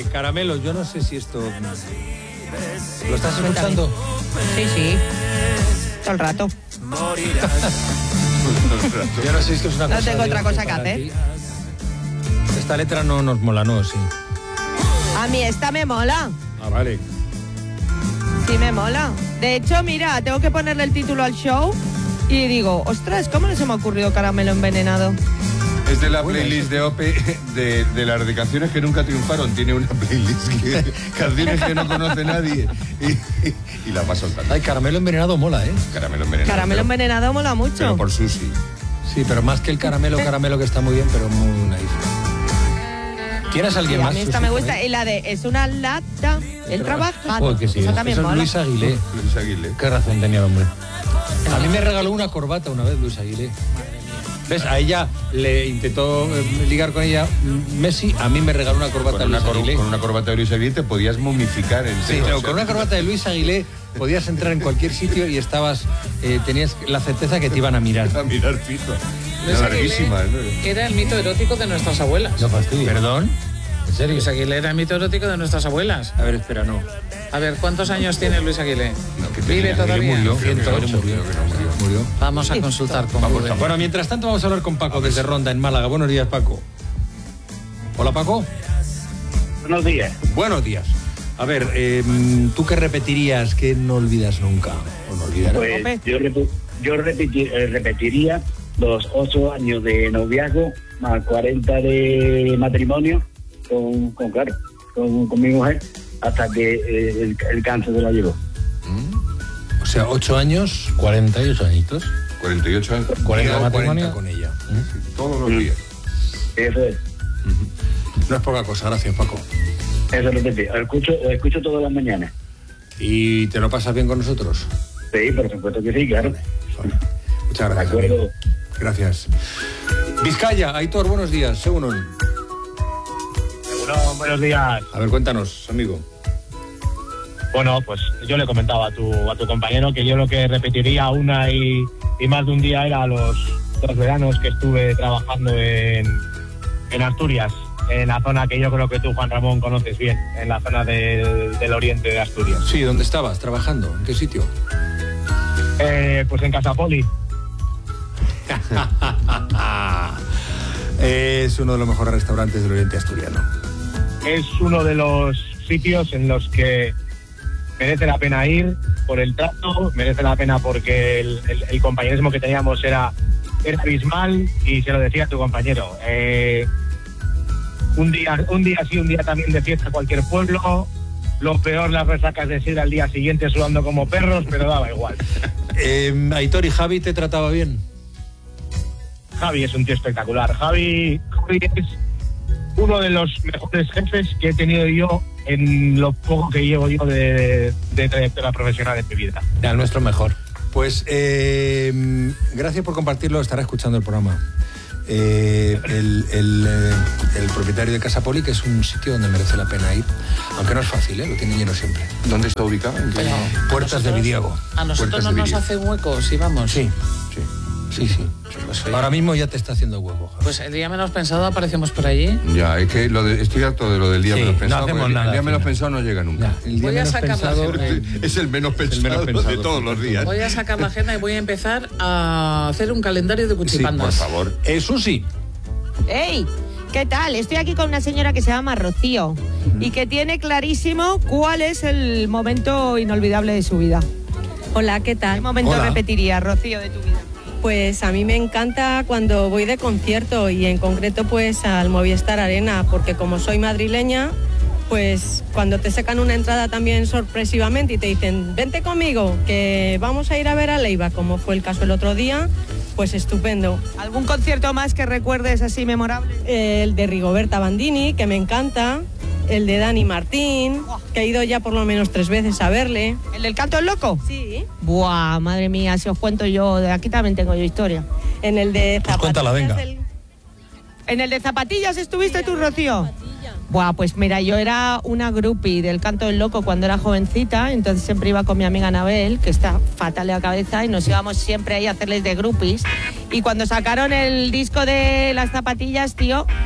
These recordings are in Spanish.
Caramelo, yo no sé si esto... ¿Lo estás escuchando? Sí. Todo el rato. Yo no sé si esto es una cosa... No tengo otra cosa que para hacer. ti. Esta letra no nos mola, ¿no? Sí. A mí esta me mola. Ah, vale. Sí, me mola. De hecho, mira, tengo que ponerle el título al show y digo, ostras, ¿cómo no se me ha ocurrido Caramelo Envenenado? Es de la playlist de OPE de las dedicaciones que nunca triunfaron. Tiene una playlist canciones que no conoce nadie y la va soltando. Ay, Caramelo Envenenado mola, ¿eh? Caramelo Envenenado. Caramelo Envenenado mola mucho. Pero por Susi. Sí, pero más que el caramelo que está muy bien, pero muy nice. ¿Tienes alguien Sí, más? a mí esta me gusta. Y la de es una lata, el trabajado. Joder, que sí. Esa también Eso es mola. Luis Aguilé. Luis Aguilé. Qué razón tenía el hombre. A mí me regaló una corbata una vez Luis Aguilé. ¿Ves? A ella le intentó ligar con ella Messi, a mí me regaló una corbata de Luis Aguilé. Con una corbata de Luis Aguilé te podías momificar en Sí, pero con una corbata de Luis Aguilé podías entrar en cualquier sitio y estabas tenías la certeza que te iban a mirar. A mirar fijo. Luis Larguísima, ¿no? Aguilé era el mito erótico de nuestras abuelas. No fastidies. ¿Perdón? ¿En serio? Luis Aguilé era el mito erótico de nuestras abuelas. A ver, espera, no. A ver, ¿cuántos años tiene Luis Aguilé? No, que ¿Vive tenía, todavía? murió, 108, murió. Vamos a consultar con Google. Bueno, mientras tanto vamos a hablar con Paco desde Ronda, en Málaga. Buenos días, Paco. Hola, Paco. Buenos días. Buenos días. A ver, ¿tú qué repetirías que no olvidas nunca? ¿O no olvidarás? Pues yo repetiría los 8 años de noviazgo más 40 de matrimonio con mi mujer hasta que el cáncer se la llevó. O sea, 8 años, 48 añitos. 48 años. 40 matrimonio con ella. Todos los días. Eso es. No es poca cosa, gracias, Paco. Eso repetí. Lo escucho todas las mañanas. ¿Y te lo pasas bien con nosotros? Sí, por supuesto que sí, claro. Vale. Muchas De gracias. acuerdo. Amigo. Gracias. Vizcaya, Aitor, buenos días. Según. Bueno, buenos días. A ver, cuéntanos, amigo. Bueno, pues yo le comentaba a tu compañero que yo lo que repetiría una y más de un día era los veranos que estuve trabajando en Asturias, en la zona que yo creo que tú, Juan Ramón, conoces bien, en la zona del oriente de Asturias. Sí, ¿dónde estabas trabajando? ¿En qué sitio? Pues en Casapoli. Es uno de los mejores restaurantes del oriente asturiano. Es uno de los sitios en los que merece la pena ir por el trato, merece la pena porque el compañerismo que teníamos era abismal, y se lo decía a tu compañero. Un día sí, un día también de fiesta a cualquier pueblo. Lo peor, las resacas de sidra al día siguiente sudando como perros, pero daba igual. Aitor, ¿y Javi te trataba bien? Javi es un tío espectacular. Javi es uno de los mejores jefes que he tenido yo en lo poco que llevo yo de trayectoria profesional en mi vida. El nuestro mejor. Pues gracias por compartirlo, estará escuchando el programa. El propietario de Casapoli, que es un sitio donde merece la pena ir, aunque no es fácil, lo tiene lleno siempre. ¿Dónde está ubicado? ¿En qué? Puertas de Vidiago. A nosotros Puertas no de nos Vidiago. hace hueco, si vamos. Sí. Pues, Ahora mismo ya te está haciendo huevo. Javi. pues el día menos pensado aparecemos por allí. Ya, es que estoy harto de lo del día Sí, menos no pensado. hacemos porque nada, el día al menos final. pensado no llega nunca. Ya, el día Voy a menos sacar la pensado, agenda. Es el menos pensado de todos los días. Voy a sacar la agenda y voy a empezar a hacer un calendario de Sí, por cuchipandas. favor. Susi. ¡Ey! ¿Qué tal? Estoy aquí con una señora que se llama Rocío y que tiene clarísimo cuál es el momento inolvidable de su vida. Hola, ¿qué ¿Qué tal? momento Hola. repetirías, Rocío, de tu vida? Pues a mí me encanta cuando voy de concierto, y en concreto pues al Movistar Arena, porque como soy madrileña, pues cuando te sacan una entrada también sorpresivamente y te dicen, vente conmigo, que vamos a ir a ver a Leiva, como fue el caso el otro día, pues estupendo. ¿Algún concierto más que recuerdes así memorable? El de Rigoberta Bandini, que me encanta, el de Dani Martín, que he ido ya por lo menos 3 veces a verle. ¿El del canto del loco? Sí. Buah, madre mía, si os cuento yo, de aquí también tengo yo historia. En el de Pues cuéntala, venga. ¿En el de zapatillas estuviste tú, Rocío? Buah, pues mira, yo era una groupie del canto del loco cuando era jovencita, entonces siempre iba con mi amiga Anabel, que está fatal de la cabeza, y nos íbamos siempre ahí a hacerles de groupies. Y cuando sacaron el disco de las zapatillas, tío,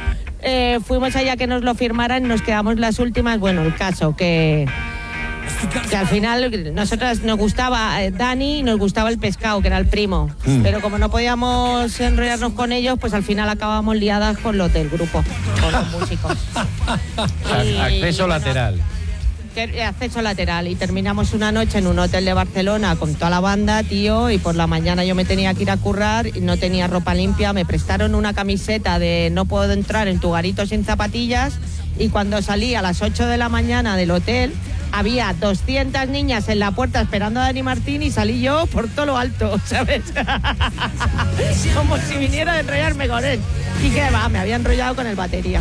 fuimos allá que nos lo firmaran, nos quedamos las últimas. Bueno, el caso que al final nosotras nos gustaba Dani y nos gustaba el pescado, que era el primo, pero como no podíamos enrollarnos con ellos, pues al final acabamos liadas con los del grupo, con los músicos. Acceso lateral. Acceso lateral, y terminamos una noche en un hotel de Barcelona con toda la banda, tío, y por la mañana yo me tenía que ir a currar y no tenía ropa limpia. Me prestaron una camiseta de no puedo entrar en tu garito sin zapatillas, y cuando salí a las 8 de la mañana del hotel había 200 niñas en la puerta esperando a Dani Martín, y salí yo por todo lo alto, ¿sabes? Como si viniera a enrollarme con él. Y que va, me había enrollado con el batería.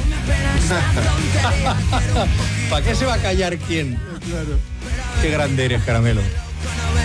¿Para qué se va a callar quién? Claro. Qué grande eres, Caramelo.